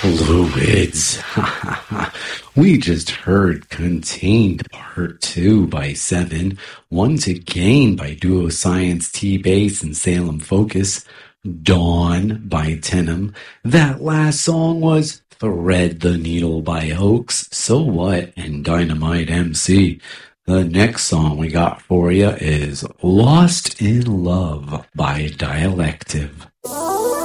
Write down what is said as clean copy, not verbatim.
Fluids. We just heard Contained Part 2 by Seven, Once Again by Duo Science T-Bass and Salem Focus, Dawn by Tenem. That last song was Thread the Needle by Hoax, So What, and Dynamite MC. The next song we got for you is Lost in Love by Dialective.